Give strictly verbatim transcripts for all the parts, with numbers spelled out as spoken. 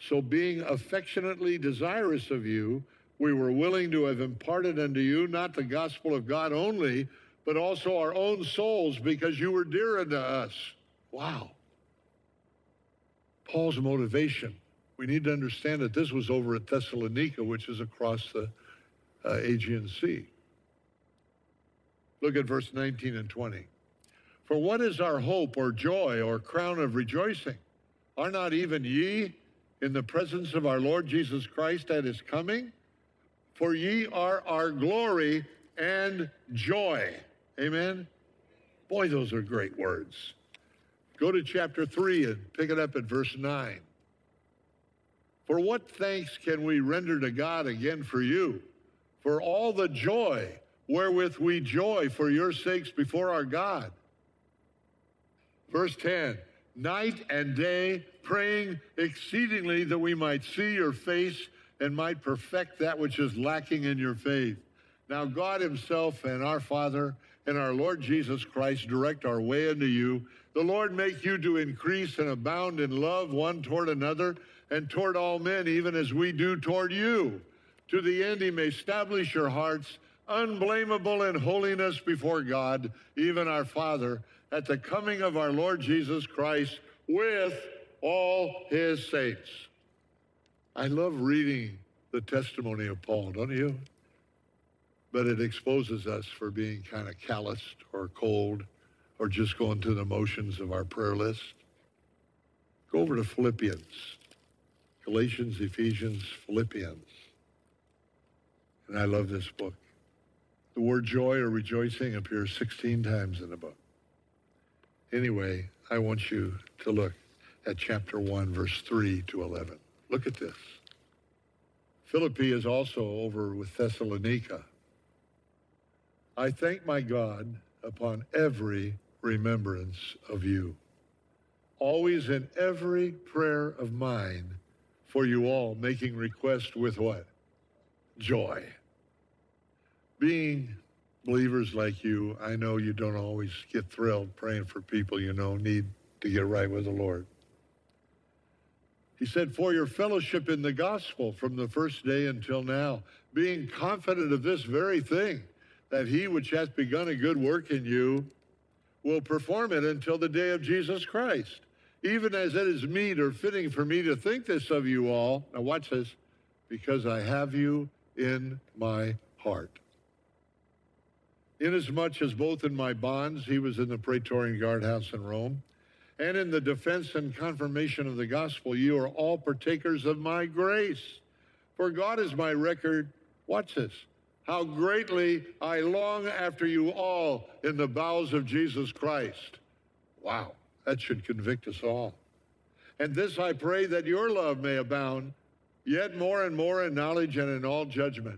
So being affectionately desirous of you, we were willing to have imparted unto you not the gospel of God only, but also our own souls, because you were dear unto us. Wow. Paul's motivation. We need to understand that this was over at Thessalonica, which is across the uh, Aegean Sea. Look at verse nineteen and twenty. For what is our hope or joy or crown of rejoicing? Are not even ye in the presence of our Lord Jesus Christ at his coming? For ye are our glory and joy. Amen? Boy, those are great words. Go to chapter three and pick it up at verse nine. For what thanks can we render to God again for you, for all the joy wherewith we joy for your sakes before our God? Verse ten, night and day praying exceedingly that we might see your face and might perfect that which is lacking in your faith. Now God himself and our Father and our Lord Jesus Christ direct our way unto you. The Lord make you to increase and abound in love one toward another and toward all men, even as we do toward you, to the end he may establish your hearts unblameable in holiness before God, even our Father, at the coming of our Lord Jesus Christ with all his saints. I love reading the testimony of Paul, don't you? But it exposes us for being kind of calloused or cold or just going through the motions of our prayer list. Go over to Philippians. Galatians, Ephesians, Philippians. And I love this book. The word joy or rejoicing appears sixteen times in the book. Anyway, I want you to look at chapter one, verse three to eleven. Look at this. Philippi is also over with Thessalonica. I thank my God upon every remembrance of you, always in every prayer of mine for you all, making request with what? Joy. Being believers like you, I know you don't always get thrilled praying for people you know need to get right with the Lord. He said, for your fellowship in the gospel from the first day until now, being confident of this very thing, that he which hath begun a good work in you will perform it until the day of Jesus Christ. Even as it is meet or fitting for me to think this of you all, now watch this, because I have you in my heart. Inasmuch as both in my bonds, he was in the Praetorian Guardhouse in Rome, and in the defense and confirmation of the gospel, you are all partakers of my grace. For God is my record, watch this, how greatly I long after you all in the bowels of Jesus Christ. Wow, that should convict us all. And this I pray, that your love may abound yet more and more in knowledge and in all judgment.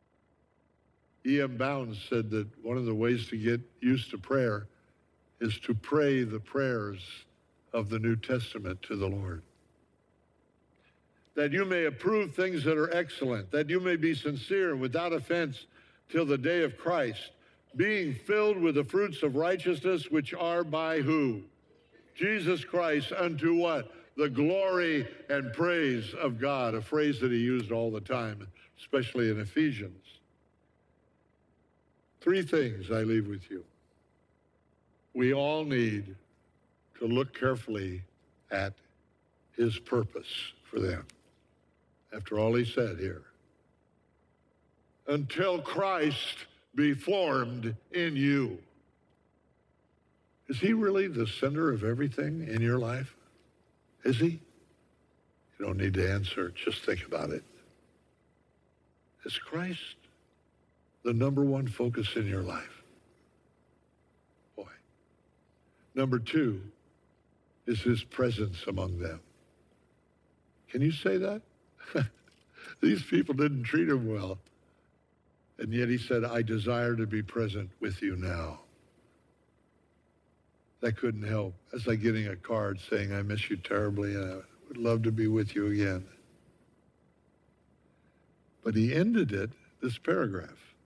E M Bounds said that one of the ways to get used to prayer is to pray the prayers of the New Testament to the Lord. That you may approve things that are excellent, that you may be sincere and without offense till the day of Christ, being filled with the fruits of righteousness, which are by who? Jesus Christ, unto what? The glory and praise of God, a phrase that he used all the time, especially in Ephesians. Three things I leave with you. We all need to look carefully at his purpose for them. After all he said here, until Christ be formed in you. Is he really the center of everything in your life? Is he? You don't need to answer, just think about it. Is Christ the number one focus in your life? Boy. Number two is his presence among them. Can you say that? These people didn't treat him well. And yet he said, I desire to be present with you now. That couldn't help. That's like getting a card saying, I miss you terribly and I would love to be with you again. But he ended it, this paragraph,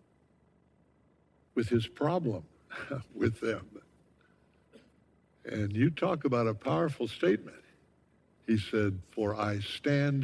with his problem with them. And you talk about a powerful statement. He said, for I stand